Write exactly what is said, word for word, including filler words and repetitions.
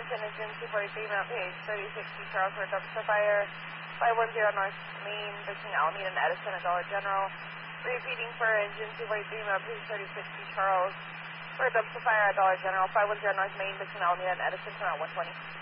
attention, engine two forty-three, mount page thirty-six, Charles for dumpster fire. five one zero North Main between Alameda and Edison at Dollar General. Repeating for engine two forty-three, mount page thirty-six, Charles for dumpster fire at Dollar General. five one zero North Main between Alameda and Edison, turn out one twenty.